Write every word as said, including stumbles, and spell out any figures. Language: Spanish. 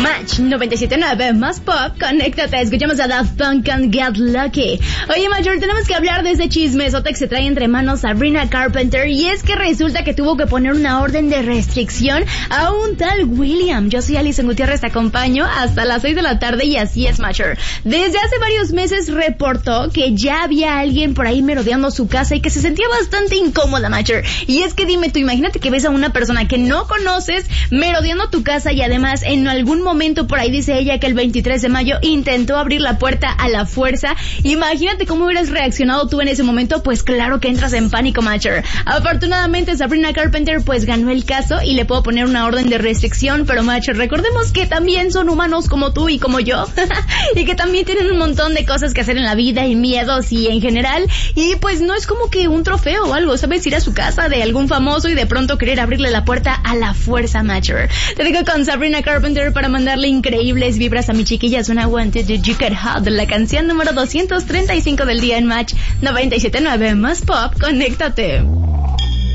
Match noventa y siete punto nueve más pop, conéctate, escuchamos a Daft Punk and Get Lucky. Oye, Mayor, tenemos que hablar de ese chismesote que se trae entre manos Sabrina Carpenter, y es que resulta que tuvo que poner una orden de restricción a un tal William. Yo soy Alison Gutiérrez, te acompaño hasta las seis de la tarde y así es, Mayor. Desde hace varios meses reportó que ya había alguien por ahí merodeando su casa y que se sentía bastante incómoda, Mayor. Y es que dime tú, imagínate que ves a una persona que no conoces merodeando tu casa y además en algún momento por ahí dice ella que el veintitrés de mayo intentó abrir la puerta a la fuerza. Imagínate cómo hubieras reaccionado tú en ese momento. Pues claro que entras en pánico, Matcher. Afortunadamente Sabrina Carpenter pues ganó el caso y le puedo poner una orden de restricción, pero Matcher, recordemos que también son humanos como tú y como yo y que también tienen un montón de cosas que hacer en la vida y miedos y en general, y pues no es como que un trofeo o algo, ¿sabes? Ir a su casa de algún famoso y de pronto querer abrirle la puerta a la fuerza, Matcher. Te dejo con Sabrina Carpenter para mandarle increíbles vibras a mi chiquilla. Suena Wanted de You Get Hot, la canción número doscientos treinta y cinco del día en Match noventa y siete punto nueve más pop, conéctate.